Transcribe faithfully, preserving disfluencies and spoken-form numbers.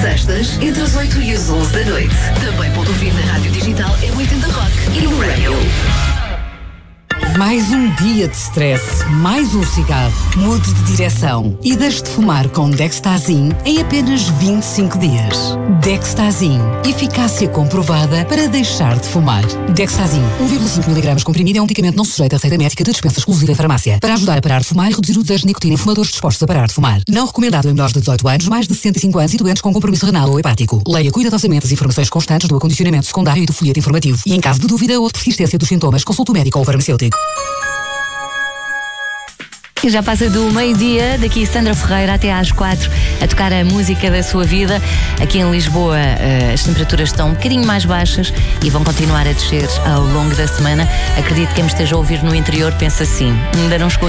Sextas, entre as oito e as onze da noite. Também pode ouvir na rádio digital M oitenta Rock e no Radio. Mais um dia de stress, mais um cigarro. Mude de direção e deixe de fumar com Dextazin em apenas vinte e cinco dias. Dextazin, eficácia comprovada para deixar de fumar. Dextazin, um vírgula cinco miligramas comprimido, é um medicamento não sujeito a receita médica de dispensa exclusiva em farmácia. Para ajudar a parar de fumar e reduzir o desejo de nicotina em fumadores dispostos a parar de fumar. Não recomendado em menores de dezoito anos, mais de sessenta e cinco anos e doentes com compromisso renal ou hepático. Leia cuidadosamente as informações constantes do acondicionamento secundário e do folheto informativo. E em caso de dúvida ou de persistência dos sintomas, consulte o médico ou o farmacêutico. E já passa do meio-dia, daqui Sandra Ferreira até às quatro, a tocar a música da sua vida. Aqui em Lisboa as temperaturas estão um bocadinho mais baixas e vão continuar a descer ao longo da semana. Acredito que quem me esteja a ouvir no interior pensa assim, ainda não chegou